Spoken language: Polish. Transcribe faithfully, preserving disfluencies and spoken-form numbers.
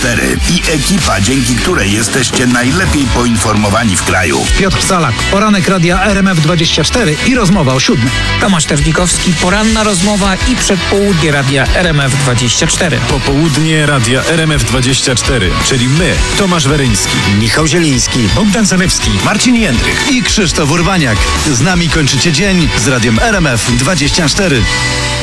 cztery i ekipa, dzięki której jesteście najlepiej poinformowani w kraju. Piotr Salak, poranek radia R M F dwadzieścia cztery i rozmowa o siódmej. Tomasz Terzbikowski, poranna rozmowa i przedpołudnie radia R M F dwadzieścia cztery. Popołudnie radia R M F dwadzieścia cztery, czyli my, Tomasz Weryński, Michał Zieliński, Bogdan Zalewski, Marcin Jędrych i Krzysztof Urbaniak. Z nami kończycie dzień z radiem R M F dwadzieścia cztery.